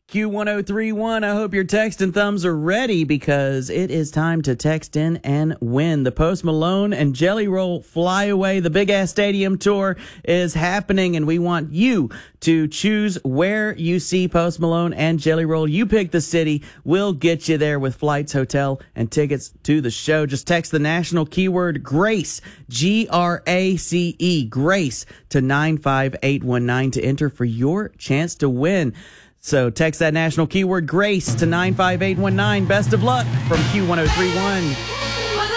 Q1031, I hope your text and thumbs are ready because it is time to text in and win. The Post Malone and Jelly Roll Fly Away, the Big Ass Stadium Tour is happening, and we want you to choose where you see Post Malone and Jelly Roll. You pick the city. We'll get you there with flights, hotel, and tickets to the show. Just text the national keyword GRACE, Grace, GRACE, to 95819 to enter for your chance to win. So text that national keyword GRACE to 95819. Best of luck from Q1031.